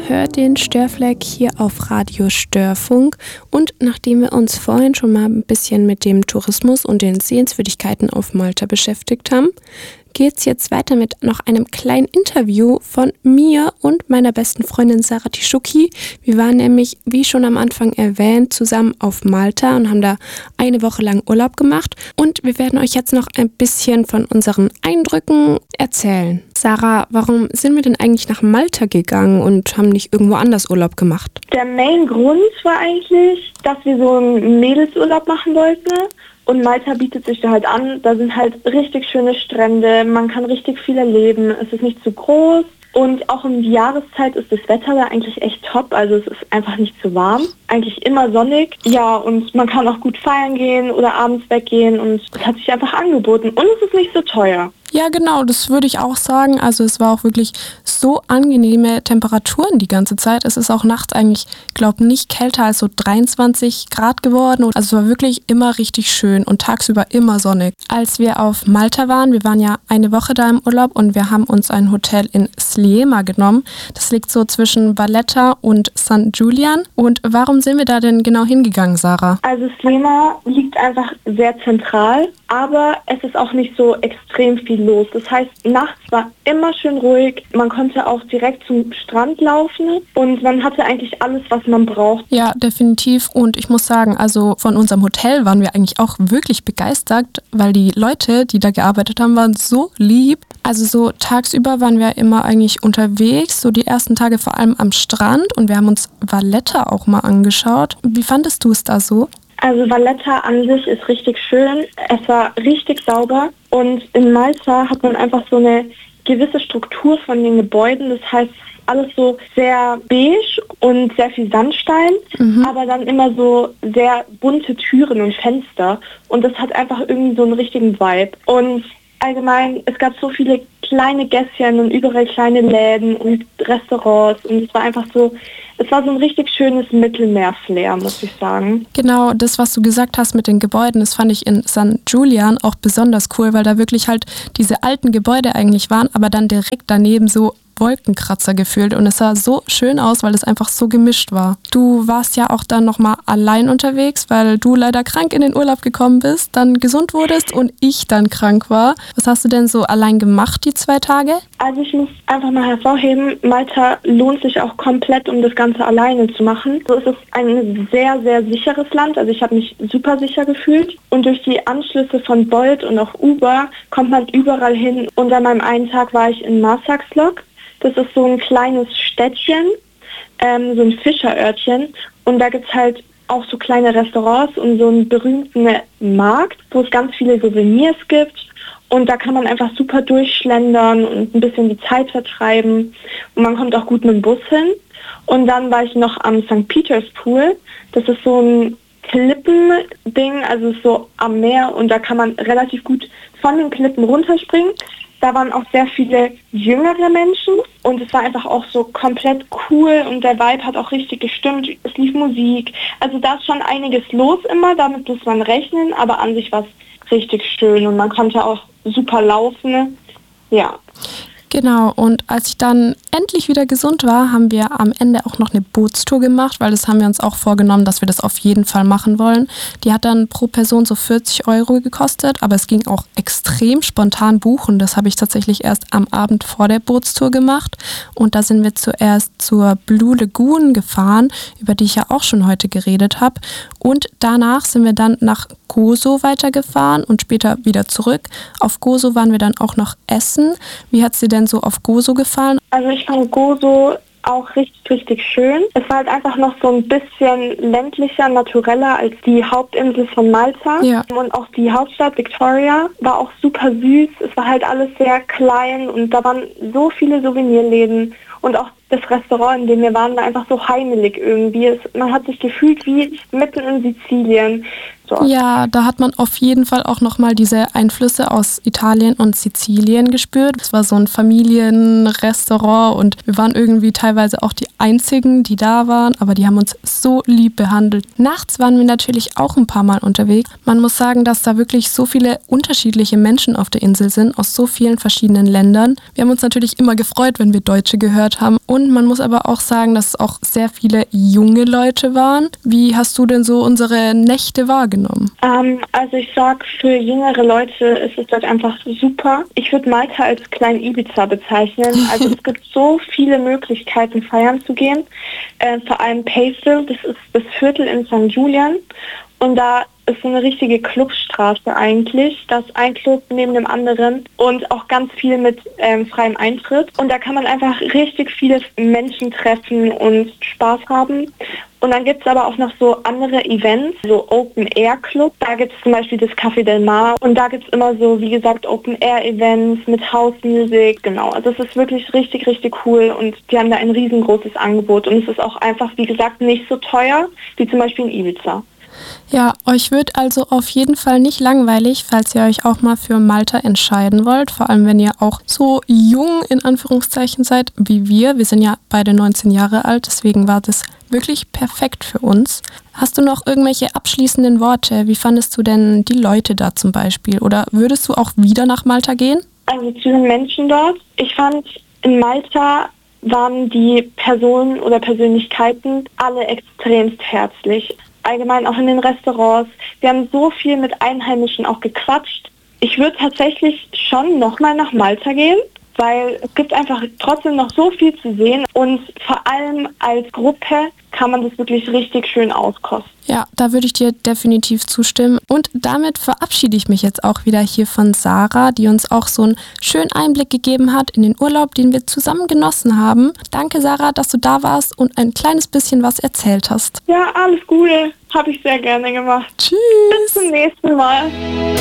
hört den Störfleck hier auf Radio Störfunk und nachdem wir uns vorhin schon mal ein bisschen mit dem Tourismus und den Sehenswürdigkeiten auf Malta beschäftigt haben, geht's jetzt weiter mit noch einem kleinen Interview von mir und meiner besten Freundin Sarah Tischuki. Wir waren nämlich, wie schon am Anfang erwähnt, zusammen auf Malta und haben da eine Woche lang Urlaub gemacht. Und wir werden euch jetzt noch ein bisschen von unseren Eindrücken erzählen. Sarah, warum sind wir denn eigentlich nach Malta gegangen und haben nicht irgendwo anders Urlaub gemacht? Der Main Grund war eigentlich, dass wir so einen Mädelsurlaub machen wollten. Und Malta bietet sich da halt an. Da sind halt richtig schöne Strände, man kann richtig viel erleben, es ist nicht zu groß. Und auch um die Jahreszeit ist das Wetter da eigentlich echt top, also es ist einfach nicht zu warm. Eigentlich immer sonnig. Ja, und man kann auch gut feiern gehen oder abends weggehen und es hat sich einfach angeboten. Und es ist nicht so teuer. Ja, genau, das würde ich auch sagen. Also es war auch wirklich so angenehme Temperaturen die ganze Zeit. Es ist auch nachts eigentlich, glaube nicht kälter als so 23 Grad geworden. Also es war wirklich immer richtig schön und tagsüber immer sonnig. Als wir auf Malta waren, wir waren ja eine Woche da im Urlaub und wir haben uns ein Hotel in Sliema genommen. Das liegt so zwischen Valletta und St. Julian. Und warum sind wir da denn genau hingegangen, Sarah? Also Sliema liegt einfach sehr zentral, aber es ist auch nicht so extrem viel los. Das heißt, nachts war immer schön ruhig. Man konnte auch direkt zum Strand laufen und man hatte eigentlich alles, was man braucht. Ja, definitiv. Und ich muss sagen, also von unserem Hotel waren wir eigentlich auch wirklich begeistert, weil die Leute, die da gearbeitet haben, waren so lieb. Also so tagsüber waren wir immer eigentlich unterwegs, so die ersten Tage vor allem am Strand und wir haben uns Valletta auch mal angeschaut. Wie fandest du es da so? Also Valletta an sich ist richtig schön, es war richtig sauber und in Malta hat man einfach so eine gewisse Struktur von den Gebäuden, das heißt alles so sehr beige und sehr viel Sandstein, aber dann immer so sehr bunte Türen und Fenster und das hat einfach irgendwie so einen richtigen Vibe. Und allgemein, es gab so viele kleine Gässchen und überall kleine Läden und Restaurants und es war einfach so, es war so ein richtig schönes Mittelmeer-Flair, muss ich sagen. Genau, das, was du gesagt hast mit den Gebäuden, das fand ich in St. Julian auch besonders cool, weil da wirklich halt diese alten Gebäude eigentlich waren, aber dann direkt daneben so Wolkenkratzer gefühlt und es sah so schön aus, weil es einfach so gemischt war. Du warst ja auch dann nochmal allein unterwegs, weil du leider krank in den Urlaub gekommen bist, dann gesund wurdest und ich dann krank war. Was hast du denn so allein gemacht die 2 Tage? Also ich muss einfach mal hervorheben, Malta lohnt sich auch komplett, um das Ganze alleine zu machen. So ist es ein sehr, sehr sicheres Land, also ich habe mich super sicher gefühlt und durch die Anschlüsse von Bolt und auch Uber kommt man überall hin und an meinem einen Tag war ich in Marsaxlokk. Das ist so ein kleines Städtchen, so ein Fischerörtchen und da gibt es halt auch so kleine Restaurants und so einen berühmten Markt, wo es ganz viele Souvenirs gibt und da kann man einfach super durchschlendern und ein bisschen die Zeit vertreiben und man kommt auch gut mit dem Bus hin. Und dann war ich noch am St. Peters Pool, das ist so ein Klippending, also so am Meer und da kann man relativ gut von den Klippen runterspringen. Da waren auch sehr viele jüngere Menschen und es war einfach auch so komplett cool und der Vibe hat auch richtig gestimmt. Es lief Musik. Also da ist schon einiges los immer, damit muss man rechnen, aber an sich war es richtig schön und man konnte auch super laufen. Ja. Genau, und als ich dann endlich wieder gesund war, haben wir am Ende auch noch eine Bootstour gemacht, weil das haben wir uns auch vorgenommen, dass wir das auf jeden Fall machen wollen. Die hat dann pro Person so 40 € gekostet, aber es ging auch extrem spontan buchen. Das habe ich tatsächlich erst am Abend vor der Bootstour gemacht. Und da sind wir zuerst zur Blue Lagoon gefahren, über die ich ja auch schon heute geredet habe. Und danach sind wir dann nach Gozo weitergefahren und später wieder zurück. Auf Gozo waren wir dann auch noch essen. Wie hat es dir denn so auf Gozo gefallen? Also ich fand Gozo auch richtig, richtig schön. Es war halt einfach noch so ein bisschen ländlicher, natureller als die Hauptinsel von Malta. Ja. Und auch die Hauptstadt Victoria war auch super süß. Es war halt alles sehr klein und da waren so viele Souvenirläden und auch das Restaurant, in dem wir waren, war einfach so heimelig irgendwie. Man hat sich gefühlt wie mitten in Sizilien. So. Ja, da hat man auf jeden Fall auch nochmal diese Einflüsse aus Italien und Sizilien gespürt. Es war so ein Familienrestaurant und wir waren irgendwie teilweise auch die Einzigen, die da waren, aber die haben uns so lieb behandelt. Nachts waren wir natürlich auch ein paar Mal unterwegs. Man muss sagen, dass da wirklich so viele unterschiedliche Menschen auf der Insel sind, aus so vielen verschiedenen Ländern. Wir haben uns natürlich immer gefreut, wenn wir Deutsche gehört haben und Und man muss aber auch sagen, dass es auch sehr viele junge Leute waren. Wie hast du denn so unsere Nächte wahrgenommen? Also ich sag, für jüngere Leute ist es dort einfach super. Ich würde Malta als kleinen Ibiza bezeichnen. Also es gibt so viele Möglichkeiten, feiern zu gehen. Vor allem Paisel, das ist das Viertel in St. Julian. Und da ist so eine richtige Clubstraße eigentlich. Da ist ein Club neben dem anderen und auch ganz viel mit freiem Eintritt. Und da kann man einfach richtig viele Menschen treffen und Spaß haben. Und dann gibt es aber auch noch so andere Events, so Open-Air-Club. Da gibt es zum Beispiel das Café Del Mar. Und da gibt es immer so, wie gesagt, Open-Air-Events mit House-Music. Genau, also es ist wirklich richtig, richtig cool. Und die haben da ein riesengroßes Angebot. Und es ist auch einfach, wie gesagt, nicht so teuer wie zum Beispiel in Ibiza. Ja, euch wird also auf jeden Fall nicht langweilig, falls ihr euch auch mal für Malta entscheiden wollt. Vor allem, wenn ihr auch so jung in Anführungszeichen seid wie wir. Wir sind ja beide 19 Jahre alt, deswegen war das wirklich perfekt für uns. Hast du noch irgendwelche abschließenden Worte? Wie fandest du denn die Leute da zum Beispiel? Oder würdest du auch wieder nach Malta gehen? Also zu den Menschen dort. Ich fand, in Malta waren die Personen oder Persönlichkeiten alle extremst herzlich. Allgemein auch in den Restaurants. Wir haben so viel mit Einheimischen auch gequatscht. Ich würde tatsächlich schon nochmal nach Malta gehen, weil es gibt einfach trotzdem noch so viel zu sehen und vor allem als Gruppe kann man das wirklich richtig schön auskosten. Ja, da würde ich dir definitiv zustimmen. Und damit verabschiede ich mich jetzt auch wieder hier von Sarah, die uns auch so einen schönen Einblick gegeben hat in den Urlaub, den wir zusammen genossen haben. Danke, Sarah, dass du da warst und ein kleines bisschen was erzählt hast. Ja, alles Gute. Habe ich sehr gerne gemacht. Tschüss. Bis zum nächsten Mal.